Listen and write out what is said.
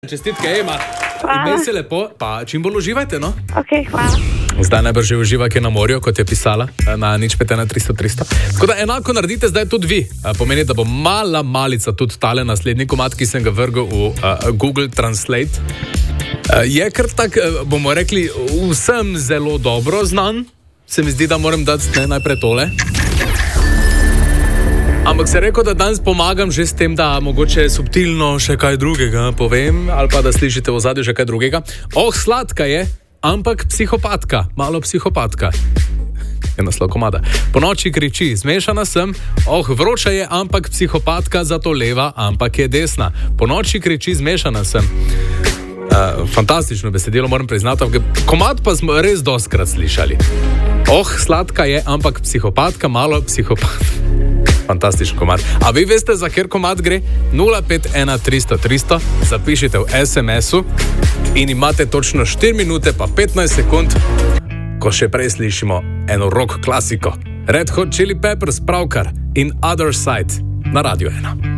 Čestitke, Ema. Imej se lepo, pa čim bolj uživajte, no? Ok, hvala. Zdaj najbrž že uživate na morju, kot je pisala, na 051 300 300. Tako da enako naredite zdaj tudi vi. Pomeni, da bo malica tudi tale naslednji komad, ki sem ga vrgel v Google Translate. Je kar tak, bomo rekli, vsem zelo dobro znan. Se mi zdi, da moram dati najprej tole. Ampak se rekel, da danes pomagam že s tem, da mogoče subtilno še kaj drugega povem, ali pa da slišite v ozadju še kaj drugega. Sladka je, ampak psihopatka, malo psihopatka. Je naslov komada. Po noči kriči, zmešana sem, vroča je, ampak psihopatka, zato leva, ampak je desna. Po noči kriči, zmešana sem. Fantastično besedilo, moram priznati. Komad pa smo res dostkrat slišali. Sladka je, ampak psihopatka, malo psihopatka. Fantastičen komad. A vi veste, za kjer komad gre? 051 300 300, zapišite v SMS-u in imate točno 4 minute pa 15 sekund, ko še prej slišimo eno rock klasiko. Red Hot Chili Peppers, pravkar, in Other Side na Radio 1.